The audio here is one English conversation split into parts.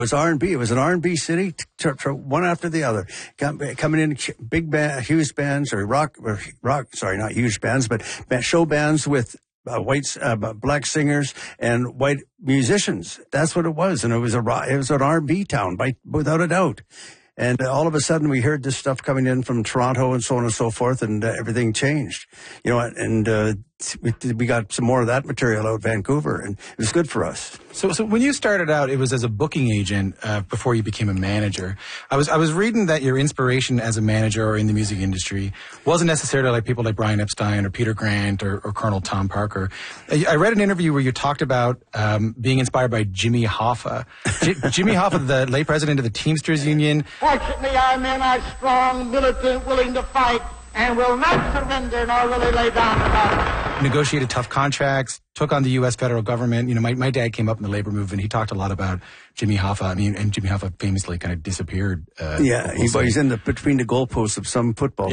was R&B. It was an R&B city, one after the other. Coming in huge bands, or rock, sorry, not huge bands, but show bands with black singers and white musicians. That's what it was. And it was an R&B town, without a doubt. And all of a sudden we heard this stuff coming in from Toronto and so on and so forth, and everything changed. And we got some more of that material out of Vancouver, and it was good for us. So when you started out, it was as a booking agent before you became a manager. I was reading that your inspiration as a manager or in the music industry wasn't necessarily like people like Brian Epstein or Peter Grant or Colonel Tom Parker. I read an interview where you talked about being inspired by Jimmy Hoffa. Jimmy Hoffa, the late president of the Teamsters Union. Fortunately, our men are strong, militant, willing to fight, and will not surrender nor will they lay down the gun. Negotiated tough contracts, took on the U.S. federal government. My dad came up in the labor movement. He talked a lot about Jimmy Hoffa. And Jimmy Hoffa famously kind of disappeared. He's between the goalposts of some football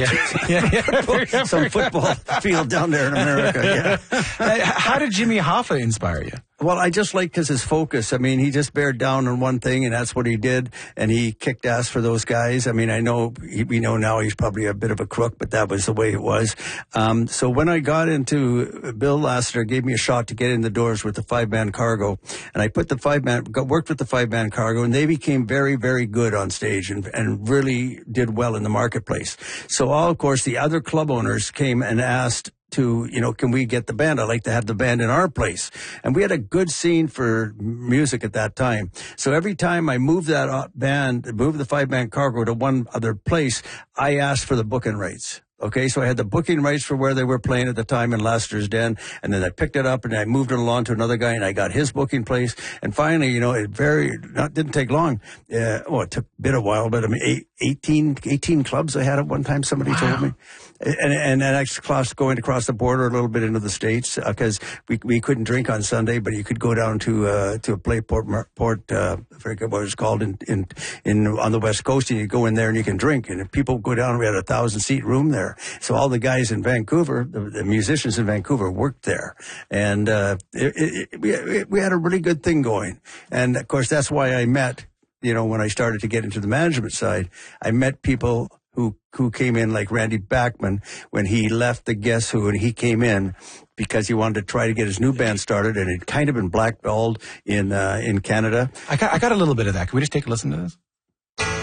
some football field down there in America. Yeah. How did Jimmy Hoffa inspire you? Well, I just liked his focus. He just bared down on one thing, and that's what he did. And he kicked ass for those guys. We know now he's probably a bit of a crook, but that was the way it was. So when I got into, Bill Lassiter gave me a shot to get in the doors with the 5-man Cargo. And I put worked with the 5-man Cargo, and they became very, very good on stage and really did well in the marketplace. So of course, the other club owners came and asked can we get the band? I'd like to have the band in our place. And we had a good scene for music at that time. So every time I moved the 5-man Cargo to one other place, I asked for the booking rights. Okay, so I had the booking rights for where they were playing at the time in Lassiter's Den, and then I picked it up and I moved it along to another guy, and I got his booking place. And finally, it didn't take long. It took a bit of while, but 18 clubs I had at one time, somebody told me. And that actually cost going across the border a little bit into the States, because we couldn't drink on Sunday, but you could go down to a place, I forget what it's called, in on the West Coast, and you go in there and you can drink. And if people go down, we had a 1,000-seat room there. So all the guys in Vancouver, the musicians in Vancouver, worked there. And we had a really good thing going. And, of course, that's why I met, when I started to get into the management side, I met people who came in, like Randy Bachman, when he left the Guess Who, and he came in because he wanted to try to get his new band started, and he'd kind of been blackballed in Canada. I got a little bit of that. Can we just take a listen to this?